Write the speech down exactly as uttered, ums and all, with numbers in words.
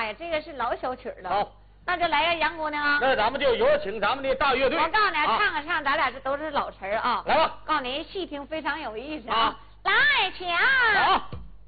呀，这个是老小曲了。 好， 那就来个杨姑娘啊。 那咱们就有请咱们的大乐队。 我告诉你， 啊、 唱啊唱，咱俩这都是老词儿啊。 来吧， 告诉你，细听非常有意思啊。 来，请。 好。